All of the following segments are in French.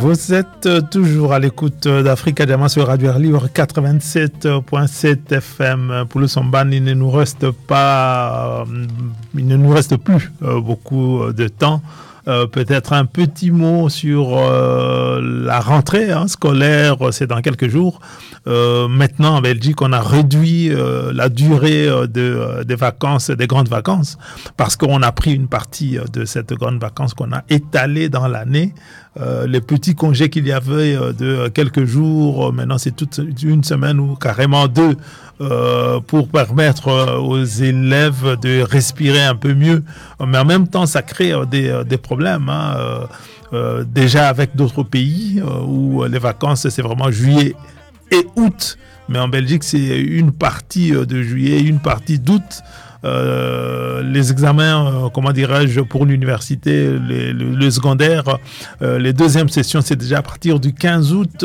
Vous êtes toujours à l'écoute d'Africa Diamant sur Radio Air Libre 87.7 FM. Pour le Somban, il ne nous reste plus beaucoup de temps. Peut-être un petit mot sur la rentrée scolaire, c'est dans quelques jours. Maintenant, en Belgique, on a réduit la durée des vacances, des grandes vacances, parce qu'on a pris une partie de cette grande vacances qu'on a étalée dans l'année. Les petits congés qu'il y avait de quelques jours, maintenant c'est toute une semaine ou carrément deux, pour permettre aux élèves de respirer un peu mieux. Mais en même temps, ça crée des problèmes. Déjà avec d'autres pays où les vacances, c'est vraiment juillet et août. Mais en Belgique, c'est une partie de juillet, une partie d'août. Les examens, pour l'université, le secondaire, les deuxièmes sessions, c'est déjà à partir du 15 août.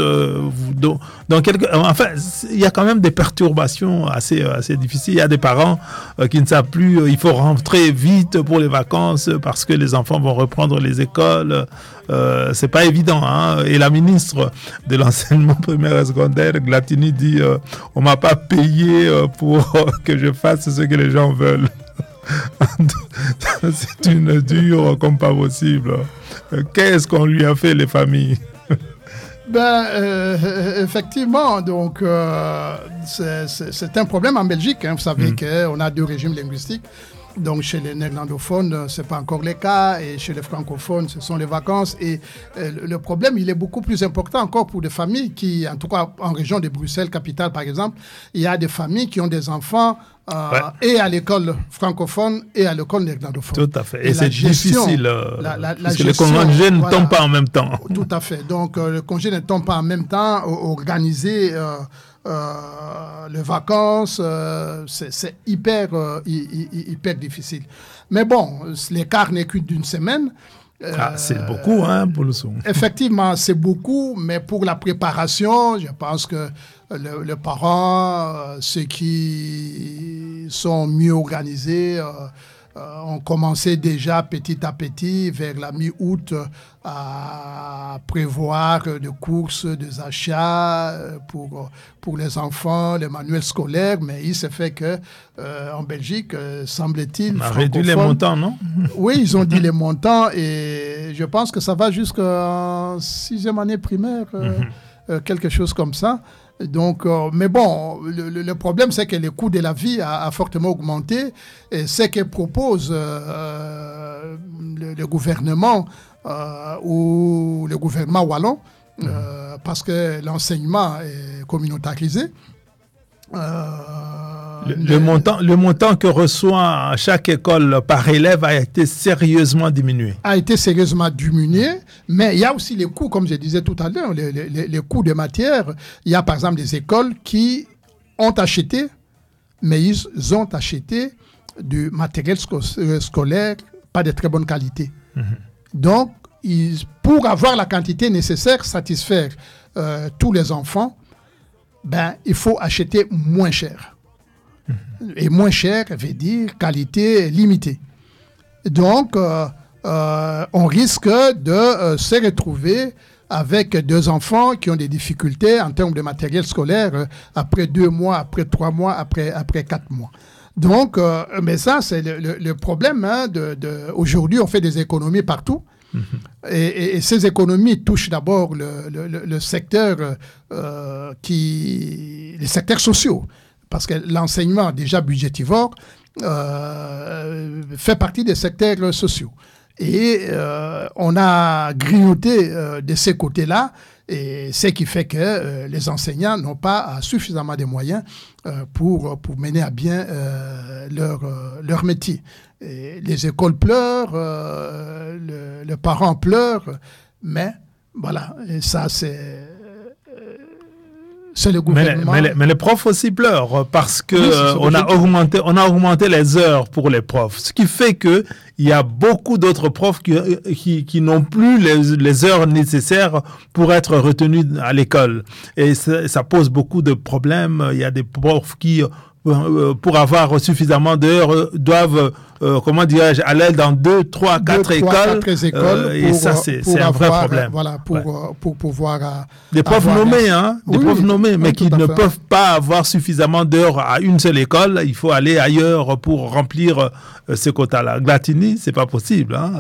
Il y a quand même des perturbations assez difficiles. Il y a des parents qui ne savent plus, il faut rentrer vite pour les vacances parce que les enfants vont reprendre les écoles. C'est pas évident, hein. Et la ministre de l'enseignement primaire et secondaire, Glatini, dit on m'a pas payé pour que je fasse ce que les gens veulent. C'est une dure comme pas possible. Qu'est-ce qu'on lui a fait, les familles? Effectivement, donc c'est un problème en Belgique. Vous savez qu'on a deux régimes linguistiques. Donc chez les néerlandophones, ce n'est pas encore le cas, et chez les francophones, ce sont les vacances. Et le problème, il est beaucoup plus important encore pour des familles qui, en tout cas en région de Bruxelles, capitale par exemple, il y a des familles qui ont des enfants et à l'école francophone et à l'école néerlandophone. Tout à fait. Et c'est difficile, parce que le congé ne tombe pas en même temps. Tout à fait. Donc le congé ne tombe pas en même temps. Organiser les vacances, c'est hyper difficile. Mais bon, l'écart n'est que d'une semaine. C'est beaucoup, pour le son. Effectivement, c'est beaucoup, mais pour la préparation, je pense que les parents, ceux qui sont mieux organisés, ont commencé déjà petit à petit, vers la mi-août, à prévoir des courses, des achats pour les enfants, les manuels scolaires. Mais il s'est fait que en Belgique, semble-t-il, on a réduit les montants, non? Oui, ils ont dit les montants, et je pense que ça va jusqu'en 6e année primaire, quelque chose comme ça. Donc, mais bon, le problème, c'est que le coût de la vie a fortement augmenté. Et ce que propose le gouvernement ou le gouvernement wallon, parce que l'enseignement est communautarisé. Le montant que reçoit chaque école par élève a été sérieusement diminué. Mais il y a aussi les coûts, comme je disais tout à l'heure, les coûts de matière. Il y a par exemple des écoles qui ont acheté, mais ils ont acheté du matériel scolaire pas de très bonne qualité. Donc, pour avoir la quantité nécessaire, satisfaire tous les enfants, il faut acheter moins cher. Et moins cher veut dire qualité limitée. Donc, on risque de se retrouver avec deux enfants qui ont des difficultés en termes de matériel scolaire après 2 mois, après 3 mois, après 4 mois. Donc, mais ça, c'est le problème. Aujourd'hui, on fait des économies partout. Et ces économies touchent d'abord le secteur les secteurs sociaux, parce que l'enseignement déjà budgétivore fait partie des secteurs sociaux. Et on a grignoté de ces côtés-là, et ce qui fait que les enseignants n'ont pas suffisamment de moyens pour mener à bien leur métier. Et les écoles pleurent, les parents pleurent, mais voilà, et ça c'est le gouvernement. Mais les profs aussi pleurent parce que on a augmenté les heures pour les profs, ce qui fait que il y a beaucoup d'autres profs qui n'ont plus les heures nécessaires pour être retenus à l'école, et ça pose beaucoup de problèmes. Il y a des profs qui pour avoir suffisamment d'heures, doivent, comment dirais-je, aller dans 2, 3, 4 écoles. Et ça, c'est un vrai problème. Voilà, pour pouvoir... des profs nommés, hein, des profs nommés, mais qui ne peuvent pas avoir suffisamment d'heures à une seule école. Il faut aller ailleurs pour remplir ce quota-là. Glatini, c'est pas possible. Hein.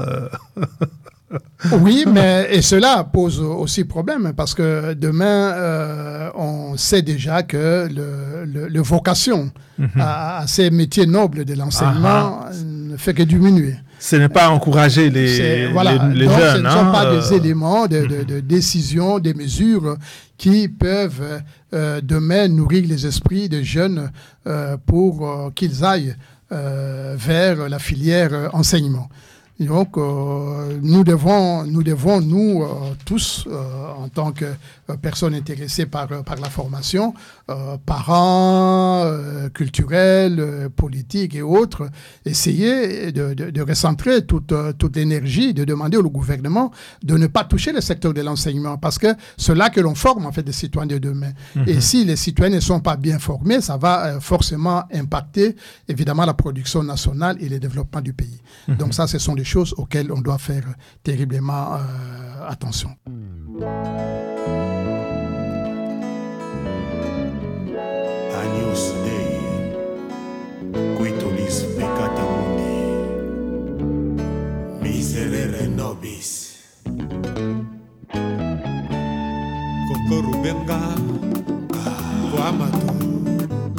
Oui, et cela pose aussi problème parce que demain, on sait déjà que le vocation à ces métiers nobles de l'enseignement ne fait que diminuer. Ce n'est pas encourager les donc, jeunes. Ce ne sont pas des éléments de décision, des mesures qui peuvent demain nourrir les esprits des jeunes pour qu'ils aillent vers la filière enseignement. Et donc, nous devons tous, en tant que personnes intéressées par la formation, parents, culturels, politiques et autres, essayer de recentrer toute l'énergie, de demander au gouvernement de ne pas toucher le secteur de l'enseignement, parce que c'est là que l'on forme en fait des citoyens de demain. Et si les citoyens ne sont pas bien formés, ça va forcément impacter évidemment la production nationale et le développement du pays. Donc ça, ce sont des choses auxquelles on doit faire terriblement attention. Agnus Dei, quitolis peccata mundi, miserere nobis. Kokorubenga.